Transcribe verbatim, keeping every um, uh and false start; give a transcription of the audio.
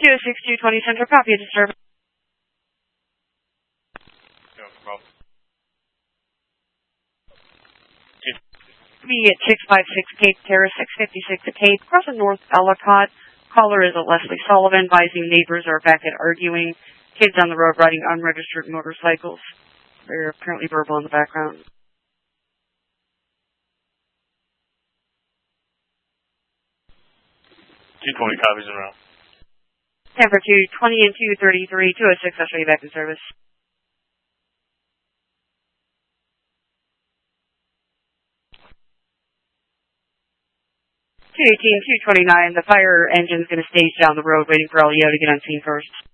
two oh six two twenty Central, copy of disturbance. No problem. Be at six five six Cape Terrace, six fifty-six Cape, crossing North Ellicott. Caller is a Leslie Sullivan, advising neighbors are back at arguing. Kids on the road riding unregistered motorcycles. They're apparently verbal in the background. two twenty copies in row. Tampa two twenty and two thirty-three, two oh six, I'll show you back in service. two eighteen, two twenty-nine, the fire engine's going to stage down the road waiting for L E O to get on scene first.